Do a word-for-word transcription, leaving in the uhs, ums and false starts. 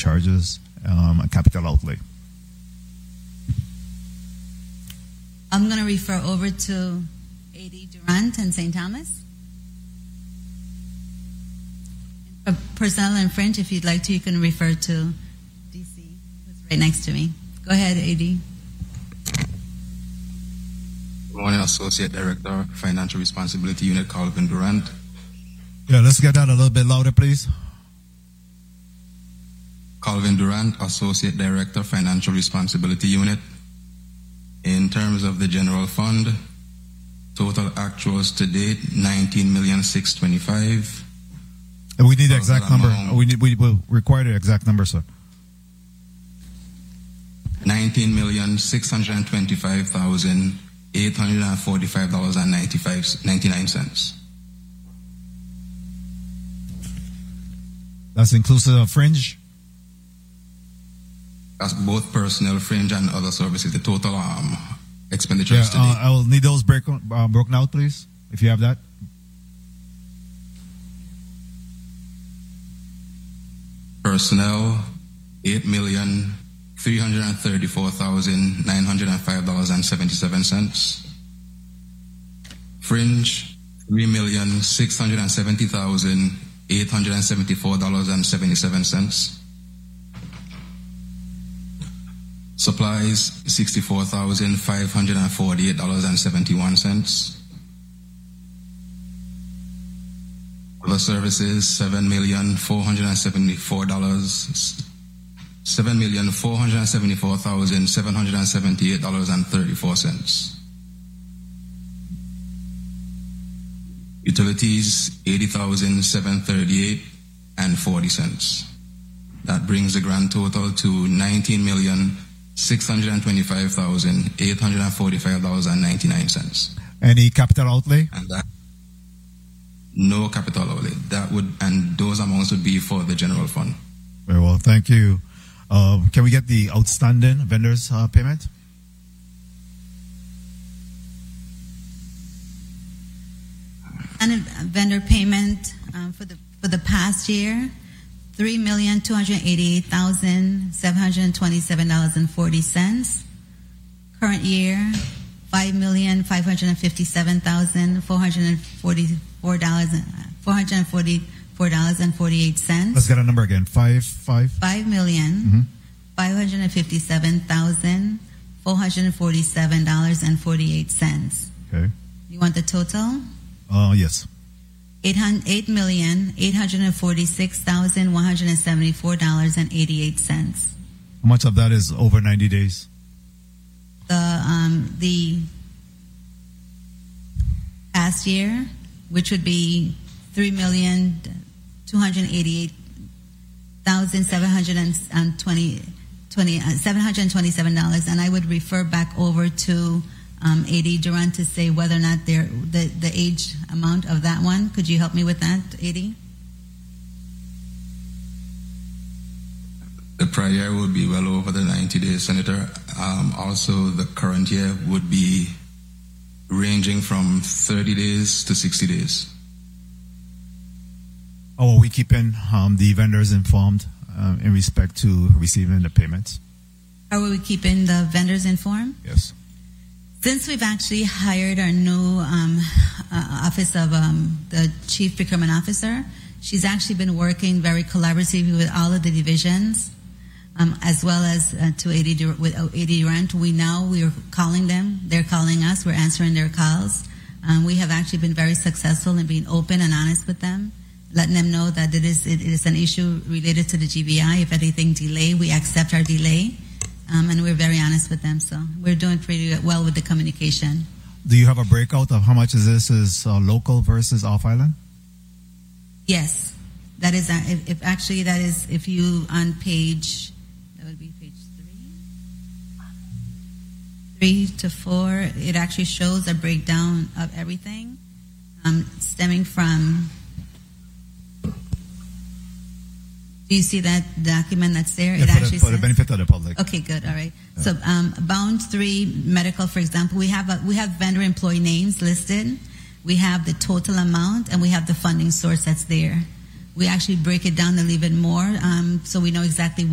charges, um, and capital outlay. I'm going to refer over to A D Durant and Saint Thomas. For personnel and French, if you'd like to, you can refer to D C, who's right next to me. Go ahead, A D. Good morning, Associate Director, Financial Responsibility Unit, Calvin Durant. Yeah, let's get that a little bit louder, please. Calvin Durant, Associate Director, Financial Responsibility Unit. In terms of the general fund, total actuals to date, nineteen million six hundred twenty-five thousand. And we need the exact number. We need, we will require the exact number, sir. nineteen million six hundred twenty-five thousand eight hundred forty-five dollars and ninety-nine cents. That's inclusive of fringe? That's both personnel, fringe, and other services. The total um, expenditures Yeah, today. uh, I will need those break, uh, broken out, please, if you have that. Personnel, eight million three hundred thirty-four thousand nine hundred five dollars and seventy-seven cents. Fringe, three million six hundred seventy thousand eight hundred seventy-four dollars and seventy-seven cents. Supplies, sixty-four thousand five hundred forty-eight dollars and seventy-one cents. Other services, seven million four hundred seventy-four dollars, seven million four hundred seventy-four thousand seven hundred seventy-eight dollars and thirty-four cents. Utilities, eighty thousand seven hundred thirty-eight dollars and forty cents. That brings the grand total to nineteen million six hundred twenty-five thousand eight hundred forty-five dollars and ninety-nine cents. Any capital outlay? And that, no capital outlay. That would, and those amounts would be for the general fund. Very well, thank you. Uh, can we get the outstanding vendors uh, payment? And vendor payment um, for the for the past year, three million two hundred eighty-eight thousand seven hundred twenty-seven dollars and forty cents. Current year, five million five hundred fifty-seven thousand four hundred forty-four dollars four hundred forty-four dollars and forty-eight cents. Let's get a number again. Five, five. Five million Mm-hmm. five hundred fifty-seven thousand four hundred forty-seven dollars and forty-eight cents. Okay. You want the total? Uh, yes. Eight million eight hundred forty-six thousand one hundred seventy-four dollars and eighty-eight cents. How much of that is over ninety days? The um the past year, which would be three million two hundred eighty-eight thousand seven hundred and twenty twenty uh, seven hundred twenty-seven dollars, and I would refer back over to Um, A D Durant to say whether or not they're, the the age amount of that one. Could you help me with that, A D? The prior year would be well over the ninety days, Senator. Um, also, the current year would be ranging from thirty days to sixty days. Oh, are we keeping um, the vendors informed uh, in respect to receiving the payments? How are we keeping the vendors informed? Yes. Since we've actually hired our new um, uh, office of um, the Chief Procurement Officer, she's actually been working very collaboratively with all of the divisions, um, as well as uh, to A D Dur- with A D Durant. We now we are calling them; they're calling us. We're answering their calls. Um, we have actually been very successful in being open and honest with them, letting them know that it is it is an issue related to the G B I. If anything delay, we accept our delay. Um, and we're very honest with them, so we're doing pretty well with the communication. Do you have a breakout of how much is this is uh, local versus off island? Yes, that is. Uh, if, if actually that is, if you on page, that would be page three, three to four. It actually shows a breakdown of everything, um, stemming from. Do you see that document that's there? Yeah, it for, actually the, for says, the benefit of the public. Okay, good. All right. Yeah. So, um, bound three medical, for example, we have a, we have vendor employee names listed. We have the total amount, and we have the funding source that's there. We actually break it down a little bit more, um, so we know exactly